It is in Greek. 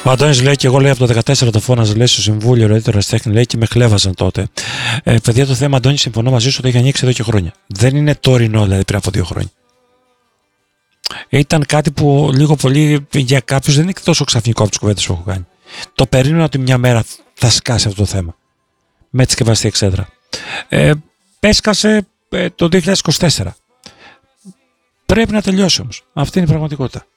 Ο Αντώνης λέει και εγώ λέει από το 14 το φώναζα λέει στο Συμβούλιο Ρείτερα Τέχνη λέει και με χλέβαζαν τότε. Παιδιά, το θέμα Αντώνη συμφωνώ μαζί σου ότι έχει ανοίξει εδώ και χρόνια. Δεν είναι τωρινό δηλαδή πριν από 2 χρόνια. Ήταν κάτι που λίγο πολύ για κάποιους δεν είναι τόσο ξαφνικό από τις κουβέντες που έχω κάνει. Το περίμενα ότι μια μέρα θα σκάσει αυτό το θέμα. Με τη σκευαστή εξέδρα. Πέσκασε το 2024. Πρέπει να τελειώσει όμως. Αυτή είναι η πραγματικότητα.